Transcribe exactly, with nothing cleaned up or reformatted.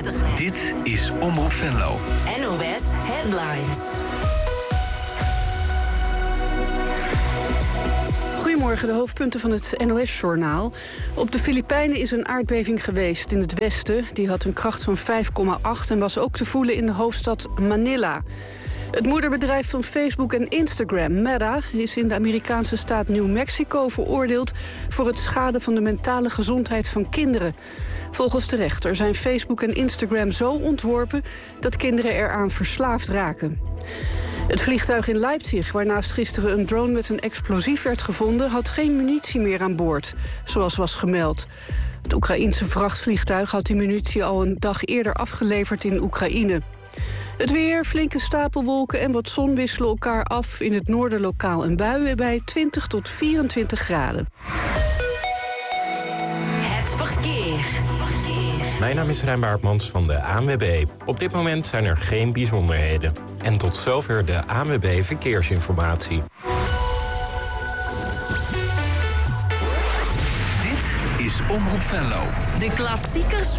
Dit is Omroep Venlo. N O S Headlines. Goedemorgen, de hoofdpunten van het N O S-journaal. Op de Filipijnen is een aardbeving geweest in het westen. Die had een kracht van vijf komma acht en was ook te voelen in de hoofdstad Manila. Het moederbedrijf van Facebook en Instagram, Meta, is in de Amerikaanse staat New Mexico veroordeeld voor het schaden van de mentale gezondheid van kinderen. Volgens de rechter zijn Facebook en Instagram zo ontworpen dat kinderen eraan verslaafd raken. Het vliegtuig in Leipzig, waarnaast gisteren een drone met een explosief werd gevonden, had geen munitie meer aan boord, zoals was gemeld. Het Oekraïense vrachtvliegtuig had die munitie al een dag eerder afgeleverd in Oekraïne. Het weer, flinke stapelwolken en wat zon wisselen elkaar af. In het noorden lokaal een bui bij twintig tot vierentwintig graden. Het verkeer. Mijn naam is Rijn Baartmans van de A N W B. Op dit moment zijn er geen bijzonderheden. En tot zover de A N W B Verkeersinformatie. Dit is Omroep Venlo. De klassiekers